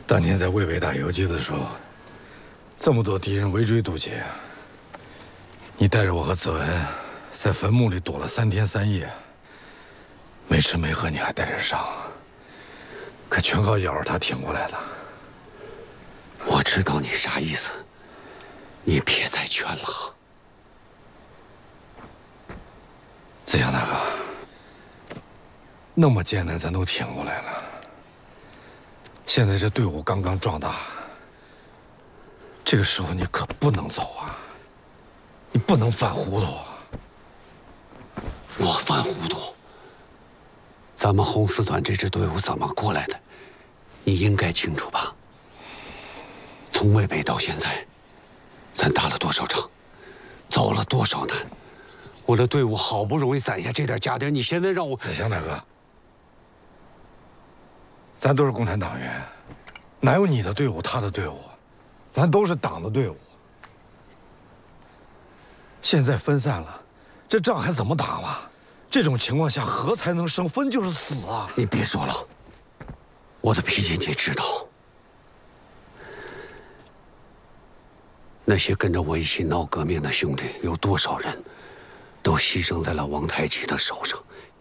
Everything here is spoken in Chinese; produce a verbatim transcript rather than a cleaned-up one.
当年在渭北打游击的时候，这么多敌人围追堵截，你带着我和泽恩在坟墓里躲了三天三夜，没吃没喝，你还带着伤，可全靠咬着他挺过来的。 我知道你啥意思，你别再劝了。 子阳大哥，那么艰难咱都挺过来了，现在这队伍刚刚壮大，这个时候你可不能走啊，你不能犯糊涂啊。 我犯糊涂？咱们红四团这支队伍怎么过来的，你应该清楚吧？从渭北到现在，咱打了多少仗，走了多少难，我的队伍好不容易攒下这点家底，你现在让我…… 子祥大哥，咱都是共产党员，哪有你的队伍他的队伍？咱都是党的队伍。现在分散了，这仗还怎么打嘛？这种情况下，和才能生？分就是死啊！ 你别说了，我的脾气你知道。那些跟着我一起闹革命的兄弟，有多少人都牺牲在了王太吉的手上？